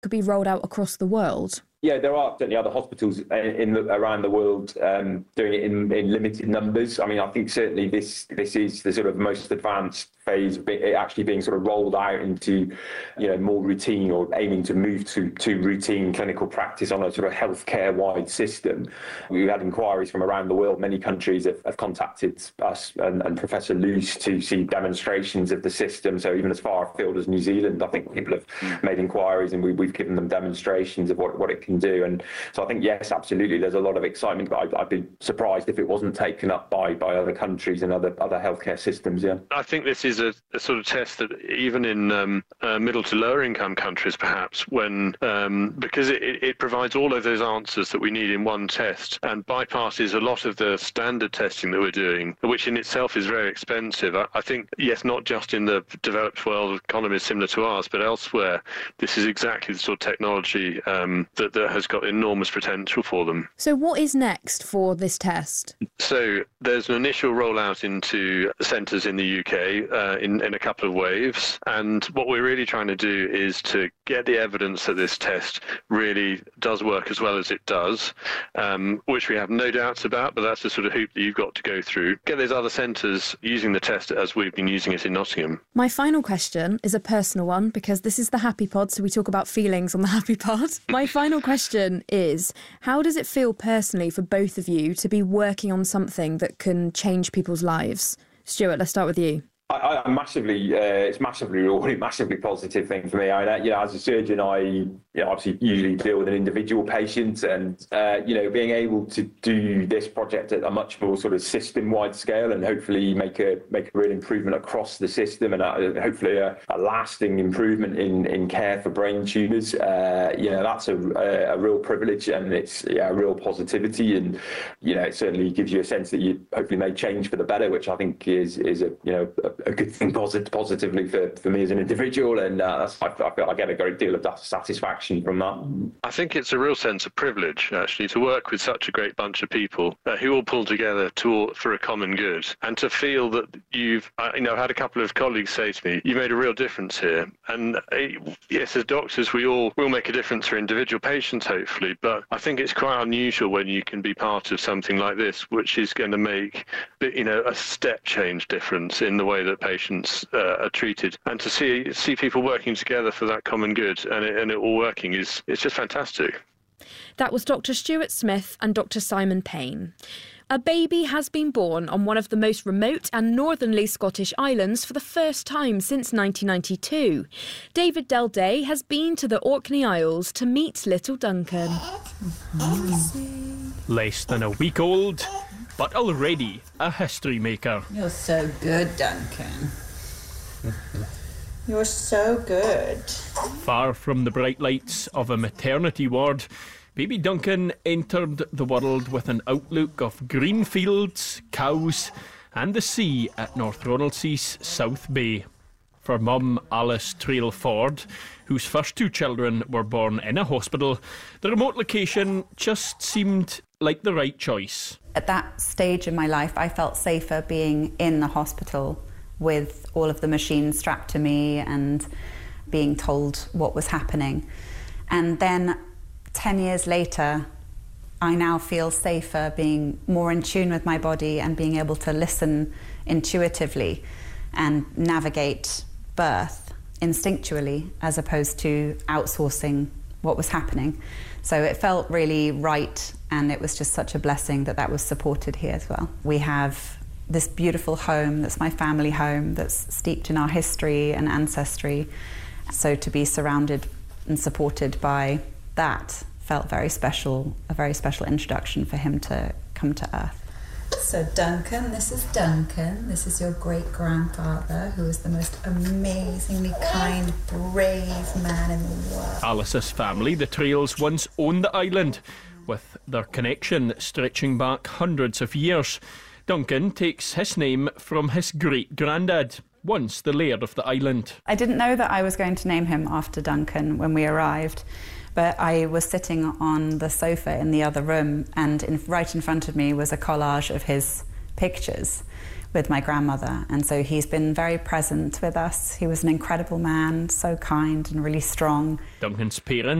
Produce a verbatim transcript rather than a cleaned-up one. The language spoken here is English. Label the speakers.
Speaker 1: could be rolled out across the world?
Speaker 2: Yeah, there are certainly other hospitals in the, around the world um, doing it in, in limited numbers. I mean, I think certainly this this is the sort of most advanced phase of it actually being sort of rolled out into, you know, more routine or aiming to move to, to routine clinical practice on a sort of healthcare-wide system. We've had inquiries from around the world. Many countries have, have contacted us and, and Professor Luce to see demonstrations of the system. So even as far afield as New Zealand, I think people have made inquiries and we, we've given them demonstrations of what, what it can do. And so I think, yes, absolutely, there's a lot of excitement, but I'd, I'd be surprised if it wasn't taken up by, by other countries and other, other healthcare systems, yeah.
Speaker 3: I think this is a, a sort of test that even in um, uh, middle to lower income countries, perhaps, when um, because it, it provides all of those answers that we need in one test and bypasses a lot of the standard testing that we're doing, which in itself is very expensive. I, I think, yes, not just in the developed world economies similar to ours, but elsewhere, this is exactly the sort of technology um, that, that has got enormous potential for them.
Speaker 1: So what is next for this test?
Speaker 3: So there's an initial rollout into centres in the U K uh, in, in a couple of waves. And what we're really trying to do is to get the evidence that this test really does work as well as it does, um, which we have no doubts about, but that's the sort of hoop that you've got to go through. Get those other centres using the test as we've been using it in Nottingham.
Speaker 1: My final question is a personal one, because this is the Happy Pod, so we talk about feelings on the Happy Pod. My final question is, how does it feel personally for both of you to be working on something that can change people's lives? Stuart, let's start with you.
Speaker 2: I, I massively, uh, it's massively rewarding, massively positive thing for me. I, you know, as a surgeon, I, you know, obviously usually deal with an individual patient, and uh, you know, being able to do this project at a much more sort of system-wide scale, and hopefully make a make a real improvement across the system, and a, hopefully a, a lasting improvement in, in care for brain tumours. Uh, you know, that's a, a, a real privilege, and it's yeah, a real positivity, and you know, it certainly gives you a sense that you hopefully made change for the better, which I think is is a you know. A, a good thing posit- positively for, for me as an individual, and uh, that's, I, I feel I get a great deal of satisfaction from that.
Speaker 3: I think it's a real sense of privilege, actually, to work with such a great bunch of people uh, who all pull together to, for a common good, and to feel that you've, uh, you know, had a couple of colleagues say to me, you made a real difference here. And uh, yes, as doctors, we all will make a difference for individual patients, hopefully, but I think it's quite unusual when you can be part of something like this, which is going to make, you know, a step change difference in the way that patients uh, are treated, and to see see people working together for that common good and it, and it all working is it's just fantastic.
Speaker 1: That was Doctor Stuart Smith and Doctor Simon Payne. A baby has been born on one of the most remote and northernly Scottish islands for the first time since nineteen ninety-two. David Delday has been to the Orkney Isles to meet little Duncan.
Speaker 4: Mm-hmm. Less than a week old, but already a history maker.
Speaker 5: You're so good, Duncan. You're so good.
Speaker 4: Far from the bright lights of a maternity ward, baby Duncan entered the world with an outlook of green fields, cows, and the sea at North Ronaldsea's South Bay. For mum Alice Trail Ford, whose first two children were born in a hospital, the remote location just seemed like the right choice.
Speaker 6: At that stage in my life, I felt safer being in the hospital with all of the machines strapped to me and being told what was happening. And then ten years later, I now feel safer being more in tune with my body and being able to listen intuitively and navigate birth instinctually as opposed to outsourcing what was happening. So it felt really right, and it was just such a blessing that that was supported here as well. We have this beautiful home that's my family home, that's steeped in our history and ancestry. So to be surrounded and supported by that felt very special, a very special introduction for him to come to Earth.
Speaker 5: So Duncan, this is Duncan. This is your great-grandfather, who is the most amazingly kind, brave man in the world.
Speaker 4: Alice's family, the Trails, once owned the island, with their connection stretching back hundreds of years. Duncan takes his name from his great-granddad, once the laird of the island.
Speaker 6: I didn't know that I was going to name him after Duncan when we arrived, but I was sitting on the sofa in the other room, and in, right in front of me was a collage of his pictures, with my grandmother. And so he's been very present with us. He was an incredible man, so kind and really strong.
Speaker 4: Duncan's parents